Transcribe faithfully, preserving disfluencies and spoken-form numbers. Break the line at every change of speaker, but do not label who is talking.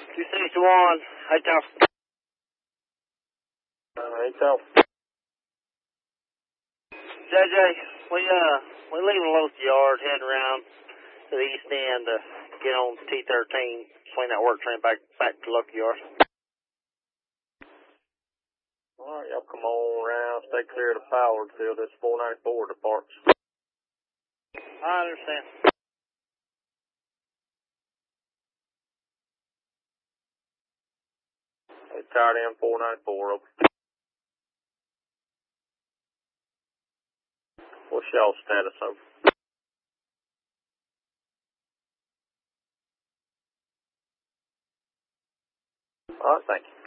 two sixty-one, eight town.
Uh, eight town.
J J, we, uh, we leaving Loth Yard, heading around to the east end to get on T thirteen, swing that work train back, back to Loth Yard.
Alright, y'all come on around, stay clear of the power until this four ninety-four departs.
I understand.
Hey, tired in four ninety-four, over. What's y'all's status, over? Alright, thank you.